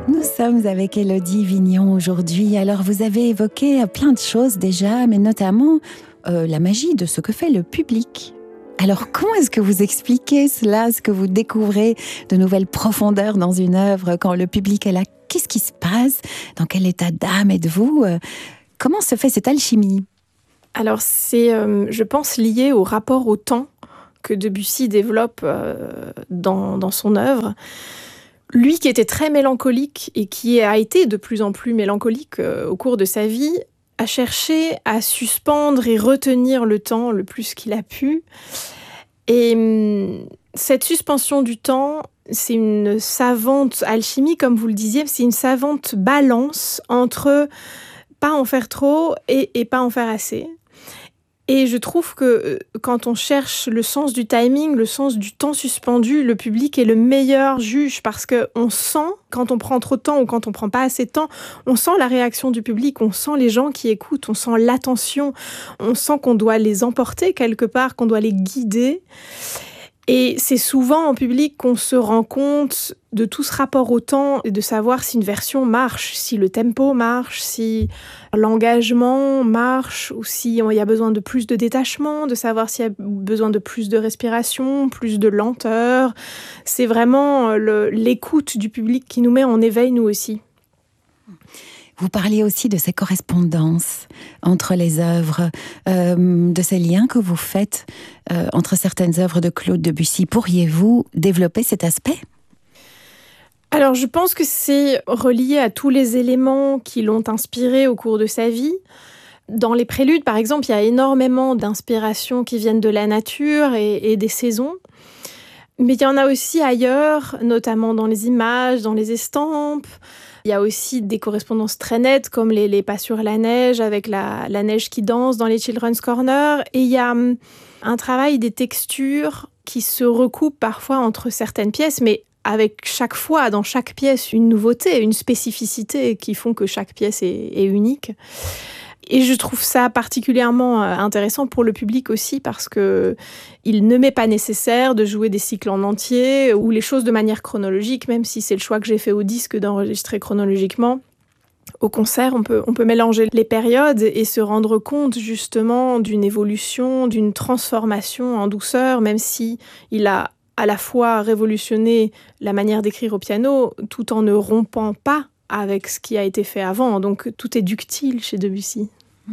Nous sommes avec Élodie Vignon aujourd'hui. Alors, vous avez évoqué plein de choses déjà, mais notamment la magie de ce que fait le public. Alors, comment est-ce que vous expliquez cela, est-ce que vous découvrez de nouvelles profondeurs dans une œuvre quand le public est là? Qu'est-ce qui se passe? Dans quel état d'âme êtes-vous? Comment se fait cette alchimie? Alors, c'est, je pense, lié au rapport au temps que Debussy développe dans son œuvre. Lui qui était très mélancolique et qui a été de plus en plus mélancolique au cours de sa vie, a cherché à suspendre et retenir le temps le plus qu'il a pu. Et cette suspension du temps, c'est une savante alchimie, comme vous le disiez, c'est une savante balance entre pas en faire trop et pas en faire assez. Et je trouve que quand on cherche le sens du timing, le sens du temps suspendu, le public est le meilleur juge parce qu'on sent, quand on prend trop de temps ou quand on prend pas assez de temps, on sent la réaction du public, on sent les gens qui écoutent, on sent l'attention, on sent qu'on doit les emporter quelque part, qu'on doit les guider. Et c'est souvent en public qu'on se rend compte de tout ce rapport au temps et de savoir si une version marche, si le tempo marche, si l'engagement marche ou s'il y a besoin de plus de détachement, de savoir s'il y a besoin de plus de respiration, plus de lenteur. C'est vraiment l'écoute du public qui nous met en éveil, nous aussi. Vous parliez aussi de ces correspondances entre les œuvres, de ces liens que vous faites entre certaines œuvres de Claude Debussy. Pourriez-vous développer cet aspect ? Alors, je pense que c'est relié à tous les éléments qui l'ont inspiré au cours de sa vie. Dans les préludes, par exemple, il y a énormément d'inspirations qui viennent de la nature et des saisons. Mais il y en a aussi ailleurs, notamment dans les images, dans les estampes. Il y a aussi des correspondances très nettes, comme les pas sur la neige, avec la neige qui danse dans les Children's Corner. Et il y a un travail des textures qui se recoupent parfois entre certaines pièces, mais avec chaque fois, dans chaque pièce, une nouveauté, une spécificité qui font que chaque pièce est unique. Et je trouve ça particulièrement intéressant pour le public aussi parce que il ne m'est pas nécessaire de jouer des cycles en entier ou les choses de manière chronologique, même si c'est le choix que j'ai fait au disque d'enregistrer chronologiquement. Au concert, on peut mélanger les périodes et se rendre compte justement d'une évolution, d'une transformation en douceur, même si il a à la fois révolutionné la manière d'écrire au piano tout en ne rompant pas avec ce qui a été fait avant. Donc tout est ductile chez Debussy.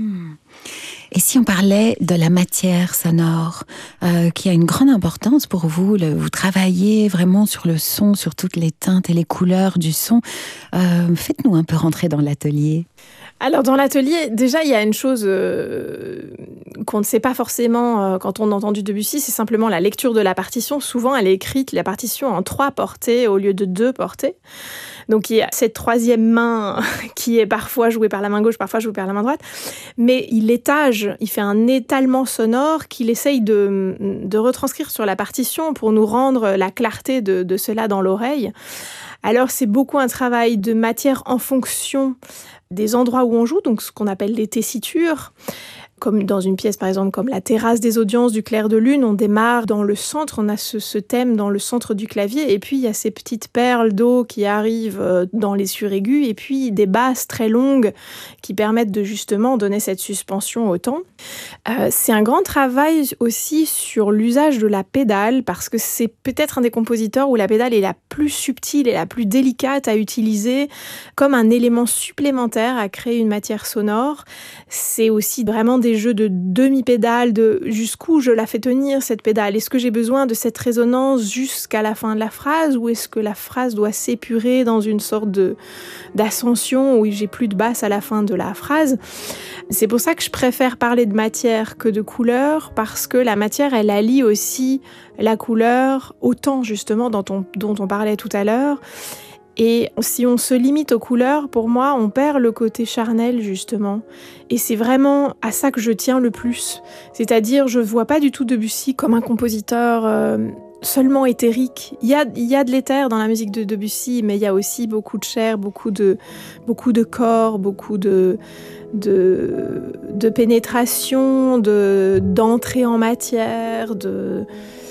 Et si on parlait de la matière sonore, qui a une grande importance pour vous, vous travaillez vraiment sur le son, sur toutes les teintes et les couleurs du son. Faites-nous un peu rentrer dans l'atelier. Alors dans l'atelier, déjà il y a une chose qu'on ne sait pas forcément quand on entend du Debussy, c'est simplement la lecture de la partition. Souvent elle est écrite, la partition, en 3 portées au lieu de 2 portées. Donc il y a cette troisième main qui est parfois jouée par la main gauche, parfois jouée par la main droite. Mais il étage, il fait un étalement sonore qu'il essaye de retranscrire sur la partition pour nous rendre la clarté de cela dans l'oreille. Alors c'est beaucoup un travail de matière en fonction des endroits où on joue, donc ce qu'on appelle les tessitures. Comme dans une pièce, par exemple, comme la terrasse des audiences du Clair de Lune, on démarre dans le centre, on a ce thème dans le centre du clavier, et puis il y a ces petites perles d'eau qui arrivent dans les suraigus, et puis des basses très longues qui permettent de justement donner cette suspension au temps. C'est un grand travail aussi sur l'usage de la pédale, parce que c'est peut-être un des compositeurs où la pédale est la plus subtile et la plus délicate à utiliser comme un élément supplémentaire à créer une matière sonore. C'est aussi vraiment des jeux de demi-pédale, de jusqu'où je la fais tenir cette pédale. Est-ce que j'ai besoin de cette résonance jusqu'à la fin de la phrase ou est-ce que la phrase doit s'épurer dans une sorte d'ascension où j'ai plus de basse à la fin de la phrase? C'est pour ça que je préfère parler de matière que de couleur parce que la matière, elle allie aussi la couleur au temps justement dont on parlait tout à l'heure. Et si on se limite aux couleurs, pour moi, on perd le côté charnel, justement. Et c'est vraiment à ça que je tiens le plus. C'est-à-dire, je vois pas du tout Debussy comme un compositeur seulement éthérique. Il y a de l'éther dans la musique de Debussy, mais il y a aussi beaucoup de chair, beaucoup de corps, beaucoup de pénétration, d'entrée en matière,